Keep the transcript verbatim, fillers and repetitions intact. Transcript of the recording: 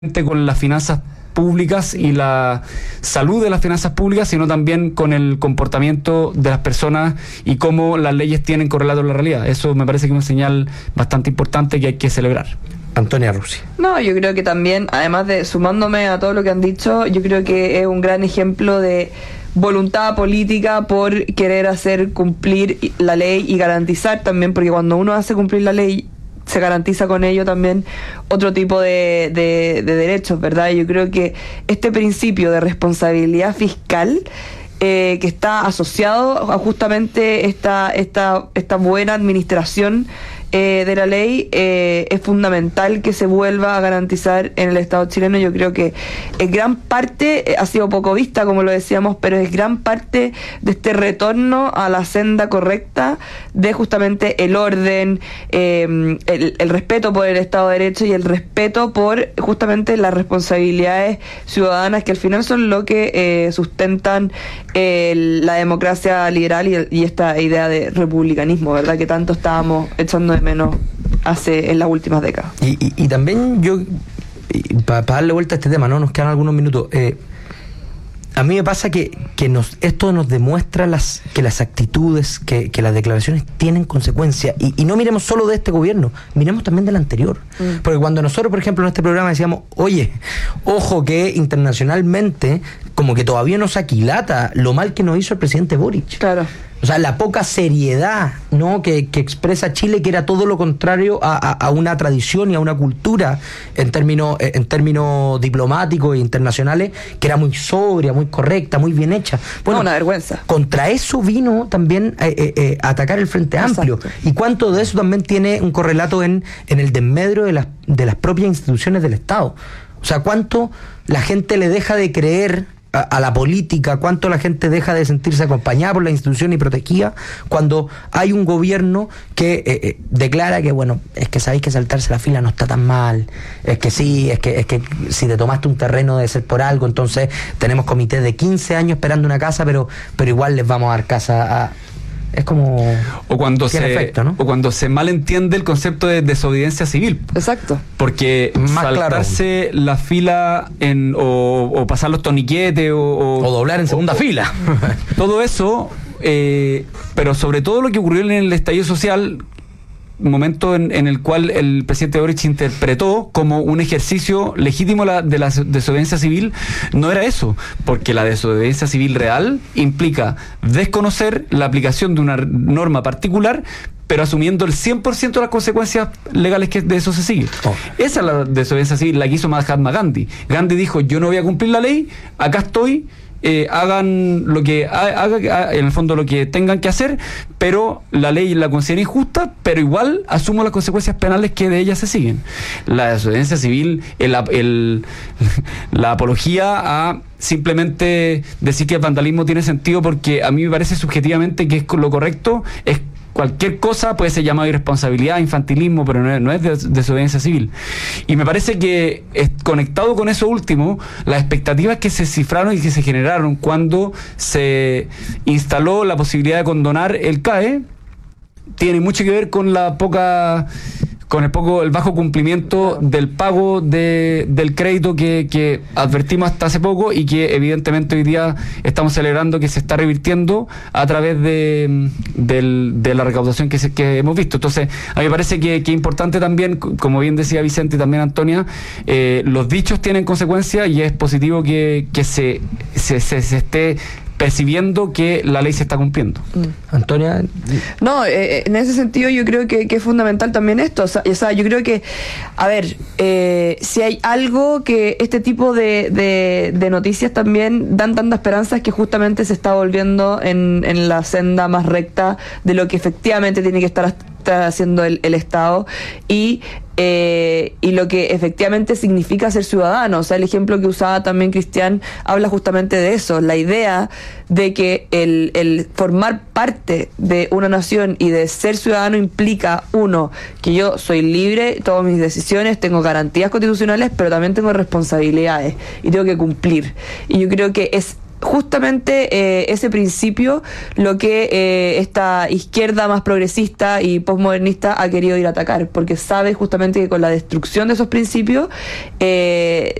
con las finanzas públicas y la salud de las finanzas públicas, sino también con el comportamiento de las personas y cómo las leyes tienen correlato en la realidad. Eso me parece que es una señal bastante importante que hay que celebrar. Antonia Rusi. No, yo creo que también, además de sumándome a todo lo que han dicho, yo creo que es un gran ejemplo de voluntad política por querer hacer cumplir la ley y garantizar también, porque cuando uno hace cumplir la ley se garantiza con ello también otro tipo de, de, de derechos, ¿verdad? Yo creo que este principio de responsabilidad fiscal eh, que está asociado a justamente esta, esta, esta buena administración Eh, de la ley eh, es fundamental que se vuelva a garantizar en el Estado chileno. Yo creo que en gran parte eh, ha sido poco vista, como lo decíamos, pero es gran parte de este retorno a la senda correcta de justamente el orden, eh, el, el respeto por el Estado de Derecho y el respeto por justamente las responsabilidades ciudadanas, que al final son lo que eh, sustentan eh, la democracia liberal y, y esta idea de republicanismo, ¿verdad? Que tanto estábamos echando de menos hace en las últimas décadas. Y, y, y también yo, para pa darle vuelta a este tema, ¿no? Nos quedan algunos minutos. Eh, a mí me pasa que, que nos, esto nos demuestra las, que las actitudes, que, que las declaraciones tienen consecuencias. Y, y no miremos solo de este gobierno, miremos también del anterior. Mm. Porque cuando nosotros, por ejemplo, en este programa decíamos, oye, ojo que internacionalmente como que todavía nos aquilata lo mal que nos hizo el presidente Boric. Claro. O sea, la poca seriedad, ¿no?, que, que expresa Chile, que era todo lo contrario a, a, a una tradición y a una cultura en términos en términos diplomáticos e internacionales, que era muy sobria, muy correcta, muy bien hecha. Bueno, no, una vergüenza. Contra eso vino también eh, eh, eh, a atacar el Frente Amplio. Exacto. Y cuánto de eso también tiene un correlato en, en el desmedro de las, de las propias instituciones del Estado. O sea, cuánto la gente le deja de creer A, a la política, cuánto la gente deja de sentirse acompañada por la institución y protegida cuando hay un gobierno que eh, eh, declara que, bueno, es que sabéis que saltarse la fila no está tan mal, es que sí, es que es que si te tomaste un terreno debe ser por algo, entonces tenemos comités de quince años esperando una casa, pero pero igual les vamos a dar casa a... Es como... O cuando, se, efecto, ¿no? o cuando se malentiende el concepto de desobediencia civil. Exacto. Porque más saltarse claro. la fila en, o, o pasar los toniquetes o, o, o doblar en segunda o, fila. Todo eso, eh, pero sobre todo lo que ocurrió en el estallido social, momento en, en el cual el presidente Boric interpretó como un ejercicio legítimo la, de la desobediencia civil, no era eso, porque la desobediencia civil real implica desconocer la aplicación de una norma particular, pero asumiendo el cien por ciento de las consecuencias legales que de eso se sigue. Oh. Esa es la desobediencia civil, la que hizo Mahatma Gandhi. Gandhi dijo, yo no voy a cumplir la ley, acá estoy, Eh, hagan lo que haga, en el fondo lo que tengan que hacer, pero la ley la considera injusta, pero igual asumo las consecuencias penales que de ella se siguen. La desobediencia civil, el, el, la apología a simplemente decir que el vandalismo tiene sentido, porque a mí me parece subjetivamente que es lo correcto, es cualquier cosa puede ser llamado irresponsabilidad, infantilismo, pero no es, no es des, desobediencia civil. Y me parece que es, conectado con eso último, las expectativas que se cifraron y que se generaron cuando se instaló la posibilidad de condonar el C A E, tiene mucho que ver con la poca... con el poco el bajo cumplimiento del pago de, del crédito que, que advertimos hasta hace poco y que evidentemente hoy día estamos celebrando que se está revirtiendo a través de, de, de la recaudación que, se, que hemos visto. Entonces, a mí me parece que, que es importante también, como bien decía Vicente y también Antonia, eh, los dichos tienen consecuencias y es positivo que, que se, se, se, se esté percibiendo que la ley se está cumpliendo. Mm. Antonia. No, eh, en ese sentido yo creo que, que es fundamental también esto. O sea, o sea yo creo que, a ver, eh, si hay algo que este tipo de, de, de noticias también dan tanta esperanza, es que justamente se está volviendo en, en la senda más recta de lo que efectivamente tiene que estar, estar haciendo el, el Estado y Eh, y lo que efectivamente significa ser ciudadano. O sea, el ejemplo que usaba también Cristian habla justamente de eso, la idea de que el, el formar parte de una nación y de ser ciudadano implica, uno, que yo soy libre, tomo mis decisiones, tengo garantías constitucionales, pero también tengo responsabilidades y tengo que cumplir. Y yo creo que es justamente eh, ese principio lo que eh, esta izquierda más progresista y postmodernista ha querido ir a atacar, porque sabe justamente que con la destrucción de esos principios eh,